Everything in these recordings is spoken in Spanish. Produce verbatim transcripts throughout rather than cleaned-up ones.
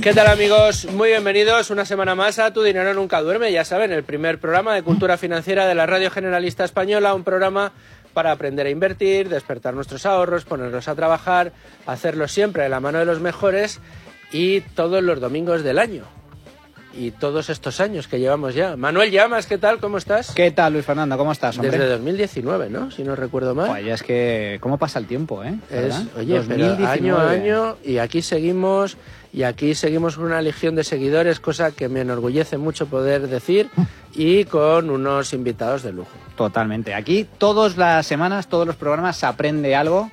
¿Qué tal, amigos? Muy bienvenidos una semana más a Tu Dinero Nunca Duerme. Ya saben, el primer programa de cultura financiera de la Radio Generalista Española, un programa para aprender a invertir, despertar nuestros ahorros, ponerlos a trabajar, hacerlo siempre de la mano de los mejores y todos los domingos del año. Y todos estos años que llevamos ya. Manuel Llamas, ¿qué tal? ¿Cómo estás? ¿Qué tal, Luis Fernando? ¿Cómo estás, hombre? Desde dos mil diecinueve, ¿no? Si no recuerdo mal. Oye, es que cómo pasa el tiempo, ¿eh? Es, oye, pero año a año, y aquí seguimos, y aquí seguimos con una legión de seguidores, cosa que me enorgullece mucho poder decir, y con unos invitados de lujo. Totalmente. Aquí todas las semanas, todos los programas se aprende algo.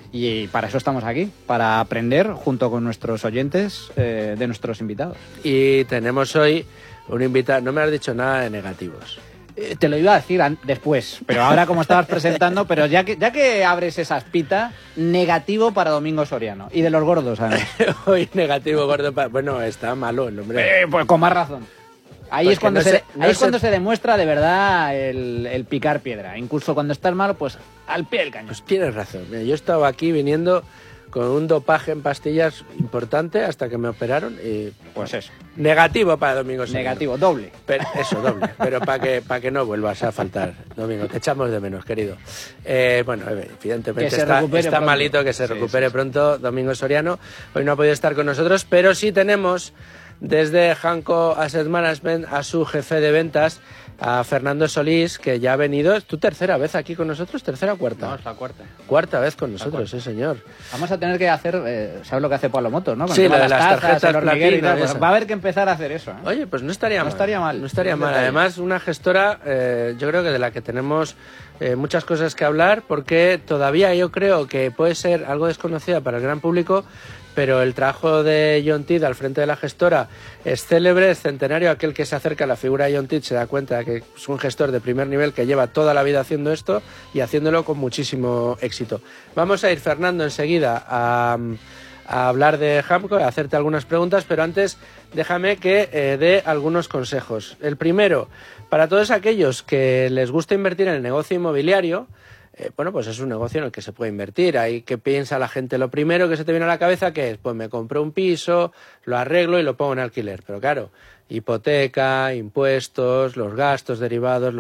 Y para eso estamos aquí, para aprender junto con nuestros oyentes eh, de nuestros invitados. Y tenemos hoy un invitado, no me has dicho nada de negativos. Eh, te lo iba a decir después, pero ahora como estabas presentando, pero ya que, ya que abres esa espita, negativo para Domingo Soriano. Y de los gordos, además. Hoy negativo, gordo, para... bueno, está malo el hombre. Eh, pues con más razón. Ahí, pues es cuando, no se, se, no ahí es se... cuando se demuestra de verdad el, el picar piedra. Incluso cuando estás malo, pues al pie del cañón. Pues tienes razón. Mira, yo estaba aquí viniendo con un dopaje en pastillas importante hasta que me operaron y... Pues eso. Negativo para Domingo Soriano. Negativo, doble. Pero, eso, doble. Pero para que, para que no vuelvas a faltar, Domingo. Te echamos de menos, querido. Eh, bueno, evidentemente está, está malito, que se recupere sí, sí, pronto Domingo Soriano. Hoy no ha podido estar con nosotros, pero sí tenemos... Desde Hanco Asset Management a su jefe de ventas, a Fernando Solís, que ya ha venido. ¿Es tu tercera vez aquí con nosotros? ¿Tercera o cuarta? No, es la cuarta. Cuarta vez con nosotros, sí, señor. Vamos a tener que hacer, eh, ¿sabes lo que hace Pablo Motos, no? Con sí, el tema lo de las las tarjetas, tarjetas el hormiguero y tal, platino, pues va a haber que empezar a hacer eso, ¿eh? Oye, pues no estaría no mal. Estaría mal. No estaría mal. Además, una gestora, eh, yo creo que de la que tenemos eh, muchas cosas que hablar, porque todavía yo creo que puede ser algo desconocida para el gran público, pero el trabajo de John Tidd al frente de la gestora es célebre, es centenario. Aquel que se acerca a la figura de John Tidd se da cuenta de que es un gestor de primer nivel que lleva toda la vida haciendo esto y haciéndolo con muchísimo éxito. Vamos a ir, Fernando, enseguida a, a hablar de Hamco, a hacerte algunas preguntas, pero antes déjame que eh, dé algunos consejos. El primero, para todos aquellos que les gusta invertir en el negocio inmobiliario, Eh, bueno, pues es un negocio en el que se puede invertir. Ahí que piensa la gente, lo primero que se te viene a la cabeza que es, pues me compro un piso, lo arreglo y lo pongo en alquiler. Pero claro, hipoteca, impuestos, los gastos derivados,